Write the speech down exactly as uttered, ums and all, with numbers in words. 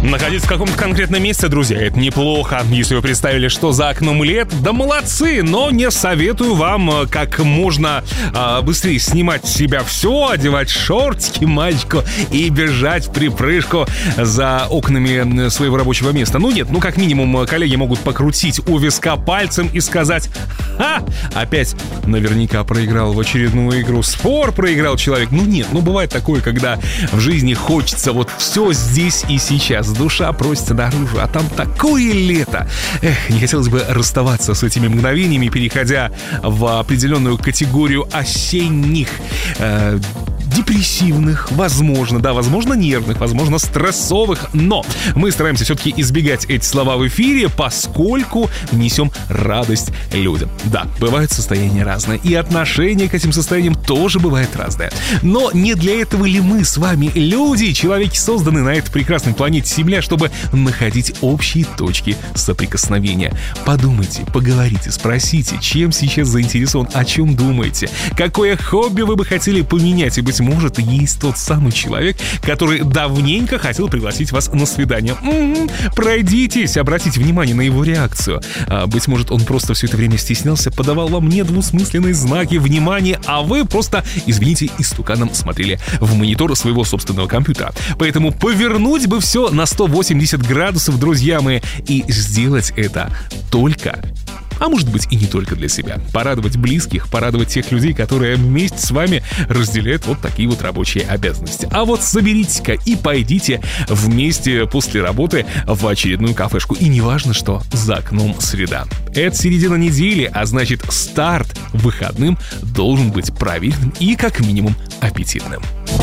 Находиться в каком-то конкретном месте, друзья, это неплохо. Если вы представили, что за окном лет, да молодцы, но не советую вам как можно а, быстрее снимать с себя все, одевать шортики, маечку и бежать в припрыжку за окнами своего рабочего места. Ну нет, ну как минимум коллеги могут покрутить у виска пальцем и сказать: «Ха! Опять наверняка проиграл в очередную игру. Спор проиграл человек». Ну нет, ну бывает такое, когда в жизни хочется вот все здесь и сейчас. Душа просится наружу, а там такое лето. Эх, не хотелось бы расставаться с этими мгновениями, переходя в определенную категорию осенних, э, депрессивных, возможно, да, возможно, нервных, возможно, стрессовых, но мы стараемся все-таки избегать эти слова в эфире, поскольку несем радость людям. Да, бывают состояния разные, и отношение к этим состояниям тоже бывает разное. Но не для этого ли мы с вами, люди, человеки, созданы на этой прекрасной планете Земля, чтобы находить общие точки соприкосновения? Подумайте, поговорите, спросите, чем сейчас заинтересован, о чем думаете, какое хобби вы бы хотели поменять, и быть может, есть тот самый человек, который давненько хотел пригласить вас на свидание. М-м-м, пройдитесь, обратите внимание на его реакцию. А, быть может, он просто все это время стеснялся, подавал вам недвусмысленные знаки внимания, а вы просто, извините, истуканом смотрели в монитор своего собственного компьютера. Поэтому повернуть бы все на сто восемьдесят градусов, друзья мои, и сделать это только... А может быть и не только для себя. Порадовать близких, порадовать тех людей, которые вместе с вами разделяют вот такие вот рабочие обязанности. А вот соберитесь-ка и пойдите вместе после работы в очередную кафешку. И не важно, что за окном среда. Это середина недели, а значит старт выходным должен быть правильным и как минимум аппетитным.